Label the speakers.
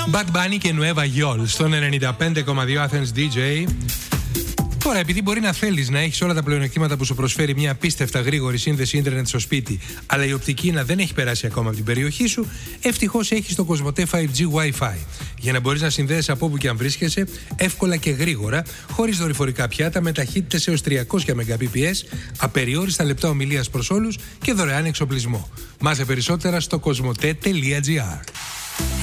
Speaker 1: Bad Bunny και Nueva Yol στον 95,2 Athens DJ. Τώρα, επειδή μπορεί να θέλεις να έχεις όλα τα πλεονεκτήματα που σου προσφέρει μια απίστευτα γρήγορη σύνδεση ίντερνετ στο σπίτι, αλλά η οπτική να δεν έχει περάσει ακόμα από την περιοχή σου, ευτυχώς έχεις το Cosmote 5G Wi-Fi. Για να μπορείς να συνδέεσαι από όπου και αν βρίσκεσαι, εύκολα και γρήγορα, χωρίς δορυφορικά πιάτα, με ταχύτητες έως 300 Mbps, απεριόριστα λεπτά ομιλίας προς όλους και δωρεάν εξοπλισμό. Μάθε περισσότερα στο cosmote.gr.